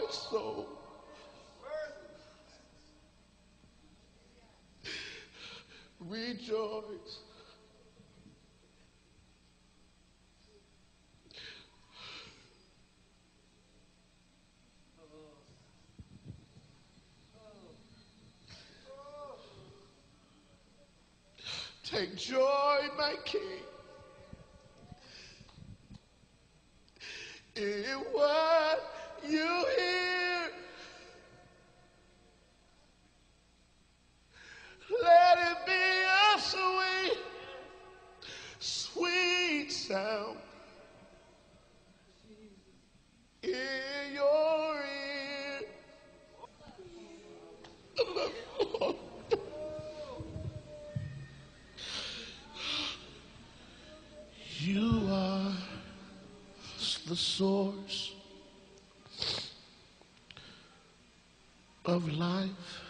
soul. Rejoice. Take joy, my King, in what you hear. Let it be a sweet, sweet sound in your ear. I love you, Lord. You are the source of life.